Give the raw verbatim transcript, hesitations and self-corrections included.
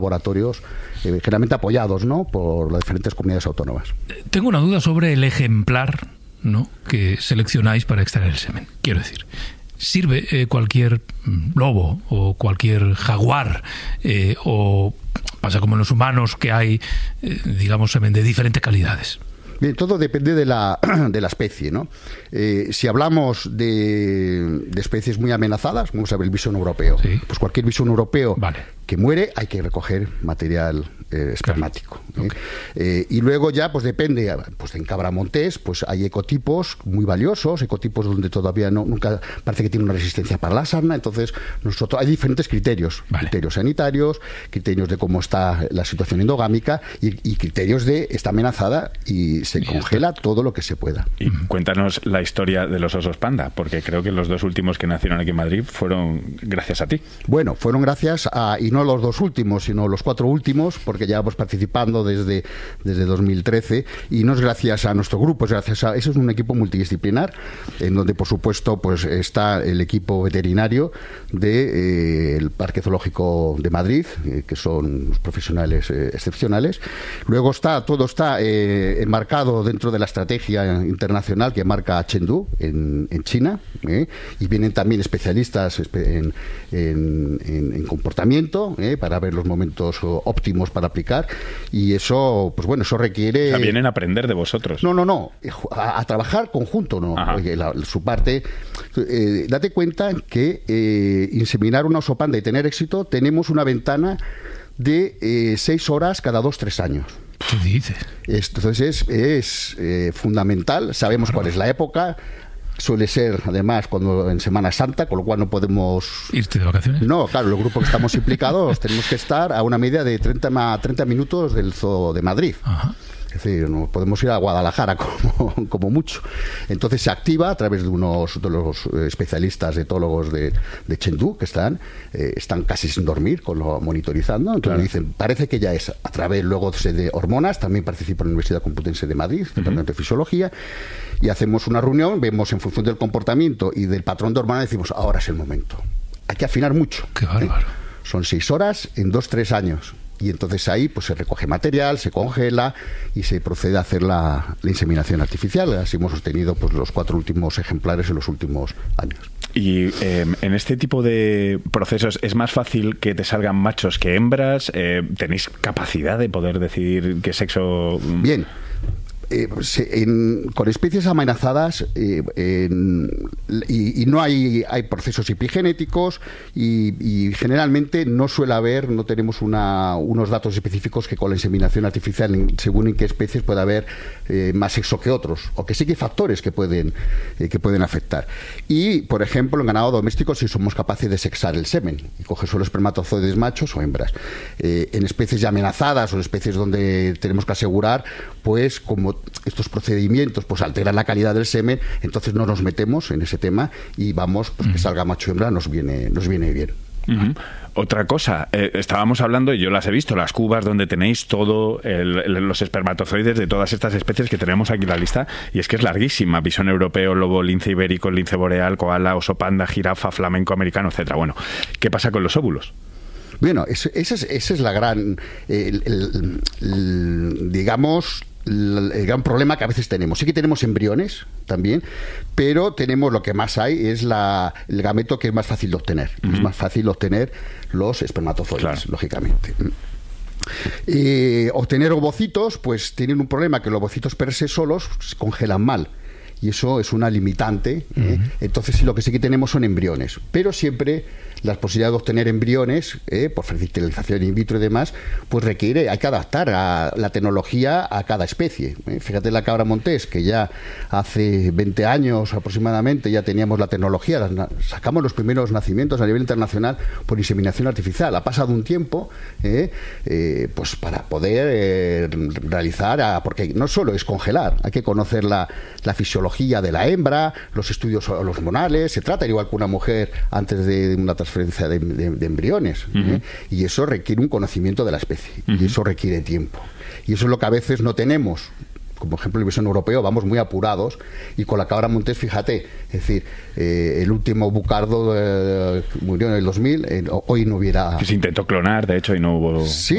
laboratorios eh, generalmente apoyados, ¿no?, por las diferentes comunidades autónomas. Tengo una duda sobre el ejemplar, ¿no?, que seleccionáis para extraer el semen. Quiero decir, ¿sirve eh, cualquier lobo o cualquier jaguar eh, o pasa como en los humanos que hay, eh, digamos, semen de diferentes calidades? Bien, todo depende de la, de la especie, ¿no? Eh, si hablamos de, de especies muy amenazadas, vamos a ver el bisón europeo. Sí. Pues cualquier bisón europeo vale. que muere, hay que recoger material eh, espermático. Claro. ¿eh? Okay. Eh, y luego ya, pues depende, pues en cabra montés, pues hay ecotipos muy valiosos, ecotipos donde todavía no, nunca parece que tiene una resistencia para la sarna. Entonces, nosotros hay diferentes criterios, vale. criterios sanitarios, criterios de cómo está la situación endogámica y, y criterios de está amenazada y se congela todo lo que se pueda. Y cuéntanos la historia de los osos panda, porque creo que los dos últimos que nacieron aquí en Madrid fueron gracias a ti. Bueno, fueron gracias a, y no los dos últimos, sino los cuatro últimos, porque llevamos participando desde, desde dos mil trece, y no es gracias a nuestro grupo, es gracias a, eso es un equipo multidisciplinar, en donde por supuesto pues está el equipo veterinario del de, eh, Parque Zoológico de Madrid, eh, que son los profesionales eh, excepcionales. Luego está, todo está eh, enmarcado dentro de la estrategia internacional que marca Chengdu en, en China, ¿eh? y vienen también especialistas en, en, en, en comportamiento ¿eh? para ver los momentos óptimos para aplicar, y eso, pues bueno, eso requiere... O sea, vienen a aprender de vosotros. No, no, no, a, a trabajar conjunto, ¿no? Oye, la, su parte... Eh, date cuenta que eh, inseminar una oso panda y tener éxito, tenemos una ventana de eh, seis horas cada dos, tres años. ¿Qué dices? Entonces es, es eh, fundamental, sabemos claro. cuál es la época, suele ser además cuando en Semana Santa, con lo cual no podemos... ¿Irte de vacaciones? No, claro, los grupos que estamos implicados tenemos que estar a una media de treinta, treinta minutos del Zoo de Madrid. Ajá. Es decir, no podemos ir a Guadalajara como, como mucho. Entonces se activa a través de unos de los especialistas etólogos de, de Chengdu, que están eh, están casi sin dormir, con lo monitorizando. Entonces claro. dicen, parece que ya es a través luego de hormonas, también participo en la Universidad Complutense de Madrid, Departamento uh-huh. de Fisiología, y hacemos una reunión, vemos en función del comportamiento y del patrón de hormonas, decimos, ahora es el momento. Hay que afinar mucho. Qué bárbaro. ¿eh? Son seis horas en dos, tres años. Y entonces ahí pues se recoge material, se congela y se procede a hacer la, la inseminación artificial. Así hemos obtenido pues los cuatro últimos ejemplares en los últimos años. Y eh, en este tipo de procesos es más fácil que te salgan machos que hembras. Eh, ¿Tenéis capacidad de poder decidir qué sexo? Bien. Eh, se, en, con especies amenazadas eh, en, y, y no hay, hay procesos epigenéticos y, y generalmente no suele haber, no tenemos una, unos datos específicos que con la inseminación artificial en, según en qué especies puede haber eh, más sexo que otros, o que sí que hay factores que pueden, eh, que pueden afectar. Y, por ejemplo, en ganado doméstico sí somos capaces de sexar el semen y coger solo espermatozoides machos o hembras. Eh, en especies ya amenazadas o en especies donde tenemos que asegurar, pues como estos procedimientos pues alteran la calidad del semen, entonces no nos metemos en ese tema y vamos, pues uh-huh. que salga macho o hembra nos viene, nos viene bien. Uh-huh. Otra cosa, eh, estábamos hablando, y yo las he visto, las cubas donde tenéis todo el, el, los espermatozoides de todas estas especies que tenemos aquí en la lista, y es que es larguísima: bisón europeo, lobo, lince ibérico, lince boreal, koala, oso panda, jirafa, flamenco americano, etcétera. Bueno, ¿qué pasa con los óvulos? Bueno, esa es, ese es la gran, el, el, el, digamos, el, el gran problema que a veces tenemos. Sí que tenemos embriones también, pero tenemos lo que más hay es la, el gameto, que es más fácil de obtener. Uh-huh. Es más fácil obtener los espermatozoides, claro. lógicamente. Eh, obtener ovocitos, pues tienen un problema, que los ovocitos per se solos se congelan mal. Y eso es una limitante. ¿eh? Uh-huh. Entonces, sí, lo que sí que tenemos son embriones. Pero siempre las posibilidades de obtener embriones, eh, por fertilización in vitro y demás, pues requiere, hay que adaptar a la tecnología a cada especie. ¿eh? Fíjate la cabra montés, que ya hace veinte años aproximadamente ya teníamos la tecnología, sacamos los primeros nacimientos a nivel internacional por inseminación artificial. Ha pasado un tiempo eh, eh, pues para poder eh, realizar, a, porque no solo es congelar, hay que conocer la, la fisiología de la hembra, los estudios hormonales, se trata igual que una mujer antes de una transferencia De, de, de embriones. Uh-huh. ¿eh? Y eso requiere un conocimiento de la especie. Uh-huh. Y eso requiere tiempo. Y eso es lo que a veces no tenemos como ejemplo el bisón europeo, vamos muy apurados, y con la cabra montés, fíjate, es decir, eh, el último bucardo eh, murió en el dos mil, eh, hoy no hubiera... Que se intentó clonar, de hecho, y no hubo... Sí,